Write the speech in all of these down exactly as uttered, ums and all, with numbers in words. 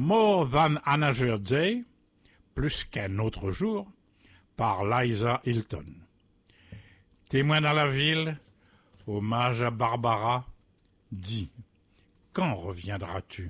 More Than Another Day, plus qu'un autre jour, par Liza Hilton. Témoin dans la ville, hommage à Barbara, dis, quand reviendras-tu?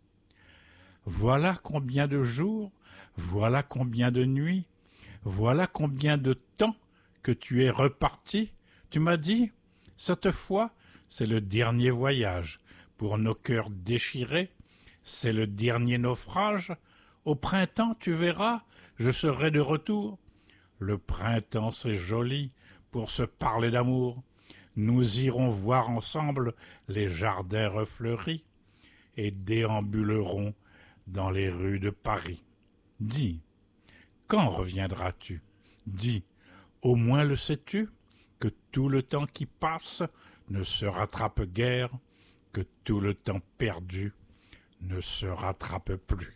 Voilà combien de jours, voilà combien de nuits, voilà combien de temps que tu es reparti. Tu m'as dit, cette fois, c'est le dernier voyage pour nos cœurs déchirés, c'est le dernier naufrage. Au printemps, tu verras, je serai de retour. Le printemps, c'est joli pour se parler d'amour. Nous irons voir ensemble les jardins refleuris et déambulerons dans les rues de Paris. Dis, quand reviendras-tu? Dis, au moins le sais-tu, que tout le temps qui passe ne se rattrape guère, que tout le temps perdu ne se rattrape plus.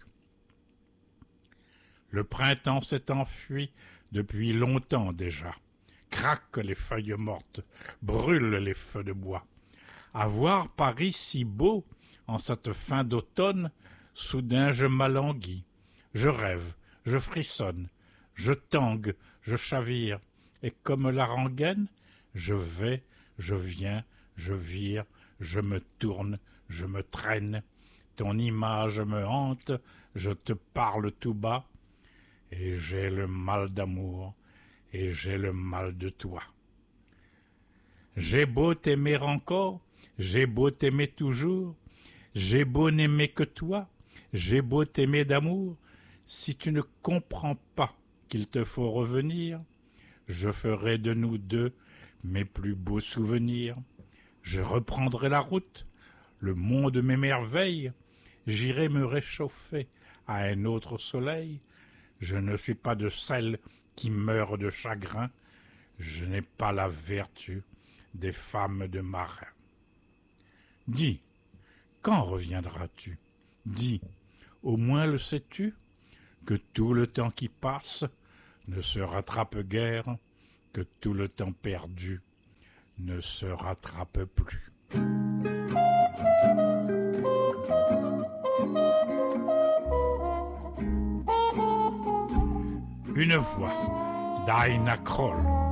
Le printemps s'est enfui depuis longtemps déjà. Craquent les feuilles mortes, brûlent les feux de bois. À voir Paris si beau en cette fin d'automne, soudain je m'alanguis, je rêve, je frissonne, je tangue, je chavire, et comme la rengaine, je vais, je viens, je vire, je me tourne, je me traîne. Ton image me hante, je te parle tout bas, et j'ai le mal d'amour, et j'ai le mal de toi. J'ai beau t'aimer encore, j'ai beau t'aimer toujours, j'ai beau n'aimer que toi, j'ai beau t'aimer d'amour, si tu ne comprends pas qu'il te faut revenir, je ferai de nous deux mes plus beaux souvenirs. Je reprendrai la route, le monde m'émerveille, j'irai me réchauffer à un autre soleil. Je ne suis pas de celles qui meurent de chagrin, je n'ai pas la vertu des femmes de marin. Dis, quand reviendras-tu? Dis, au moins le sais-tu, que tout le temps qui passe ne se rattrape guère, que tout le temps perdu ne se rattrape plus. Une voix, Dinah Kroll.